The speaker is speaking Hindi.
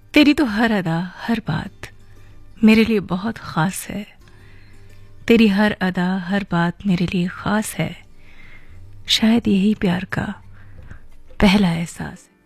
तेरी तो हर अदा हर बात मेरे लिए बहुत खास है। तेरी हर अदा हर बात मेरे लिए खास है। शायद यही प्यार का पहला एहसास है।